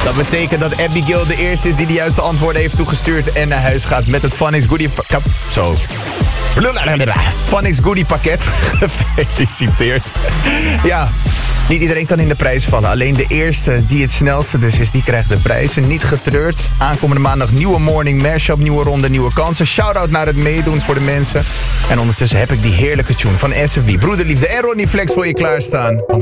Dat betekent dat Abigail de eerste is die de juiste antwoorden heeft toegestuurd en naar huis gaat met het Phonics Goodie... Zo. Phonics Goodie pakket. Gefeliciteerd. Ja, niet iedereen kan in de prijs vallen. Alleen de eerste die het snelste dus is, die krijgt de prijzen. Niet getreurd. Aankomende maandag nieuwe morning mashup, nieuwe ronde, nieuwe kansen. Shout-out naar het meedoen voor de mensen. En ondertussen heb ik die heerlijke tune van SFB, Broederliefde en Ronnie Flex voor je klaarstaan. Want